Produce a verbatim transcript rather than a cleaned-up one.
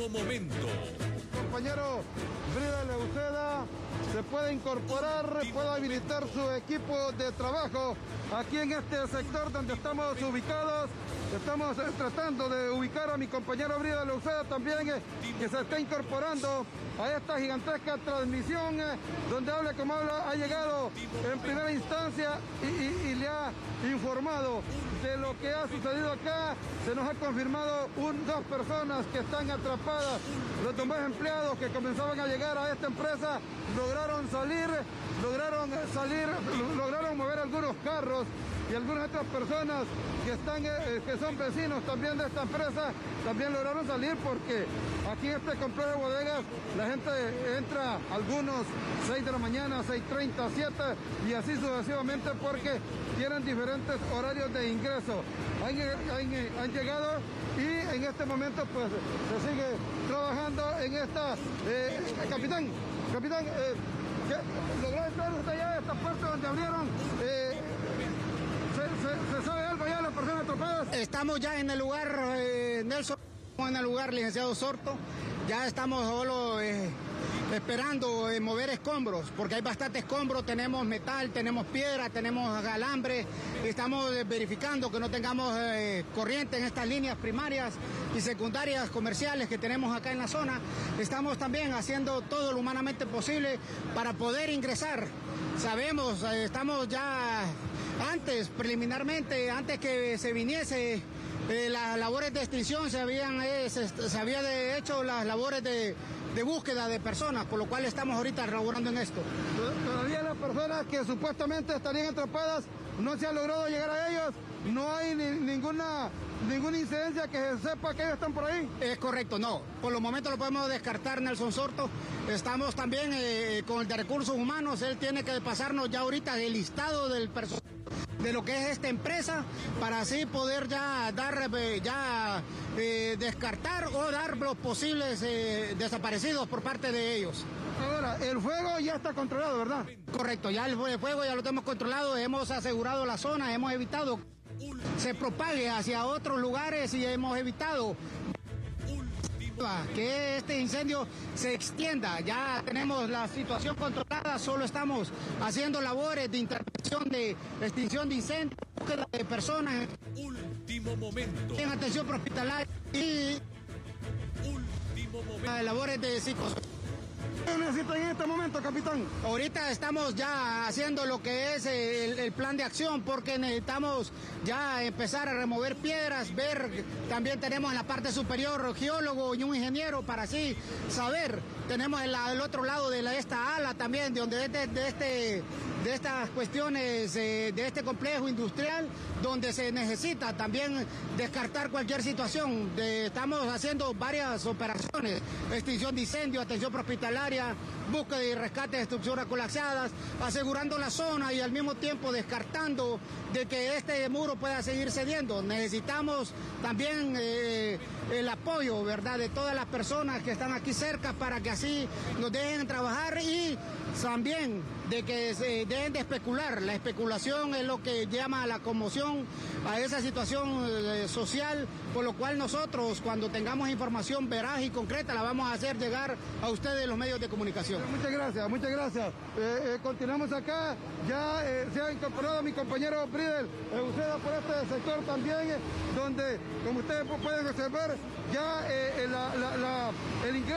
Último momento. Compañero Bridel Uceda se puede incorporar, puede habilitar su equipo de trabajo aquí en este sector donde estamos ubicados. Estamos tratando de ubicar a mi compañero Bridel Uceda también, eh, que se está incorporando a esta gigantesca transmisión, eh, donde habla como habla, ha llegado en primera instancia y, y, y le ha informado de lo que ha sucedido acá. Se nos ha confirmado un, dos personas que están atrapadas. Los demás empleados que comenzaban a llegar a esta empresa lograron salir, lograron salir, lograron mover algunos carros, y algunas otras personas que están, eh, que son vecinos también de esta empresa, también lograron salir, porque aquí en este complejo de bodegas la gente entra algunos seis de la mañana, seis treinta, siete y así sucesivamente, porque tienen diferentes horarios de ingreso. Han, han, han llegado y en este momento pues se sigue trabajando en esta... Eh, capitán, capitán, eh, ¿logró entrar hasta allá, esta puerta donde abrieron? Eh, ¿Se, se, ¿Se sabe algo ya de las personas atrapadas? Estamos ya en el lugar, eh, Nelson, en el lugar, licenciado Sorto. Ya estamos solo eh, esperando eh, mover escombros, porque hay bastante escombros. Tenemos metal, tenemos piedra, tenemos alambre. Estamos eh, verificando que no tengamos eh, corriente en estas líneas primarias y secundarias comerciales que tenemos acá en la zona. Estamos también haciendo todo lo humanamente posible para poder ingresar. Sabemos, eh, estamos ya... Antes, preliminarmente, antes que se viniese eh, las labores de extinción, se habían eh, se, se había de hecho las labores de, de búsqueda de personas, por lo cual estamos ahorita laborando en esto. Todavía las personas que supuestamente estarían atrapadas no se ha logrado llegar a ellos, no hay ni, ninguna ninguna incidencia que se sepa que ellos están por ahí. Es correcto, no. Por los momentos lo podemos descartar, Nelson Sorto. Estamos también eh, con el de recursos humanos, él tiene que pasarnos ya ahorita el listado del personal de lo que es esta empresa, para así poder ya dar, ya eh, descartar o dar los posibles eh, desaparecidos por parte de ellos. Ahora, el fuego ya está controlado, ¿verdad? Correcto, ya el fuego ya lo tenemos controlado, hemos asegurado la zona, hemos evitado que se propague hacia otros lugares y hemos evitado que este incendio se extienda. Ya tenemos la situación controlada, solo estamos haciendo labores de intervención, de extinción de incendios, búsqueda de personas. Último momento. En atención prehospitalaria y Último momento. labores de psicosocio. ¿Qué necesitan en este momento, capitán? Ahorita estamos ya haciendo lo que es el, el plan de acción, porque necesitamos ya empezar a remover piedras, ver, también tenemos en la parte superior geólogo y un ingeniero para así saber. Tenemos el, el otro lado de la, esta ala también, de donde de, de este de estas cuestiones eh, de este complejo industrial, donde se necesita también descartar cualquier situación. De, estamos haciendo varias operaciones, extinción de incendio, atención prehospitalaria, búsqueda y rescate de estructuras colapsadas, asegurando la zona y al mismo tiempo descartando de que este muro pueda seguir cediendo. Necesitamos también eh, el apoyo, ¿verdad?, de todas las personas que están aquí cerca para que así nos dejen trabajar, y también de que se dejen de especular. La especulación es lo que llama a la conmoción, a esa situación eh, social, por lo cual nosotros, cuando tengamos información veraz y concreta, la vamos a hacer llegar a ustedes los medios de comunicación. Muchas gracias, muchas gracias. Eh, eh, continuamos acá, ya eh, se ha incorporado mi compañero Bridel Uceda por este sector también, eh, donde, como ustedes pueden observar, ya eh, la, la, la, el ingreso